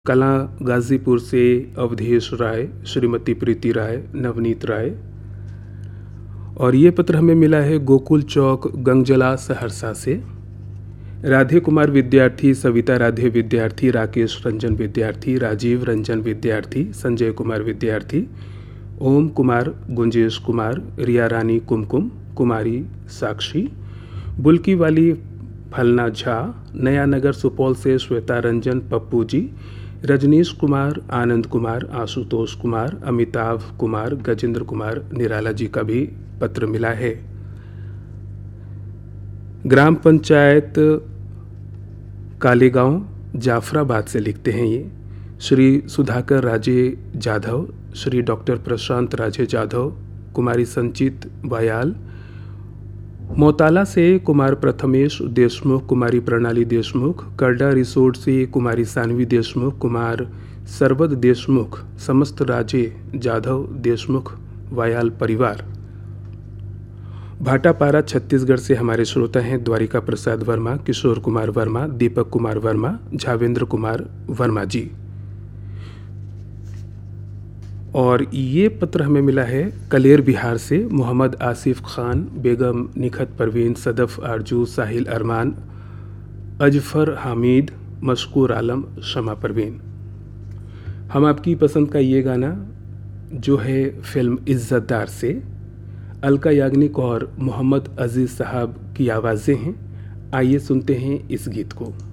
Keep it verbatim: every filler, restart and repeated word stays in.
कलां गाजीपुर से अवधेश राय, श्रीमती प्रीति राय, नवनीत राय। और ये पत्र हमें मिला है गोकुल चौक, गंगजला, सहरसा से। राधे कुमार विद्यार्थी, सविता राधे विद्यार्थी, राकेश रंजन विद्यार्थी, राजीव रंजन विद्यार्थी, संजय कुमार विद्यार्थी, ओम कुमार, गुंजेश कुमार, रिया रानी कुमकुम, कुमारी साक्षी, बुल्की वाली फलना झा, नया नगर सुपौल से श्वेता रंजन पप्पू जी, रजनीश कुमार, आनंद कुमार, आशुतोष कुमार, अमिताभ कुमार, गजेंद्र कुमार निराला जी का भी पत्र मिला है। ग्राम पंचायत कालेगांव, जाफराबाद से लिखते हैं ये श्री सुधाकर राजे जाधव, श्री डॉक्टर प्रशांत राजे जाधव, कुमारी संचित वायाल। मोताला से कुमार प्रथमेश देशमुख, कुमारी प्रणाली देशमुख। करडा रिसोर्ट से कुमारी सानवी देशमुख, कुमार सरवद देशमुख, समस्त राजे जाधव देशमुख वायाल परिवार। भाटापारा छत्तीसगढ़ से हमारे श्रोता हैं द्वारिका प्रसाद वर्मा, किशोर कुमार वर्मा, दीपक कुमार वर्मा, झावेंद्र कुमार वर्मा जी। और ये पत्र हमें मिला है कलेर बिहार से मोहम्मद आसिफ खान, बेगम निखत परवीन, सदफ आरजू, साहिल अरमान, अजफर हामिद, मशकूर आलम, शमा परवीन। हम आपकी पसंद का ये गाना जो है फिल्म इज़्ज़तदार से, अलका याग्निक और मोहम्मद अजीज़ साहब की आवाज़ें हैं। आइए सुनते हैं इस गीत को।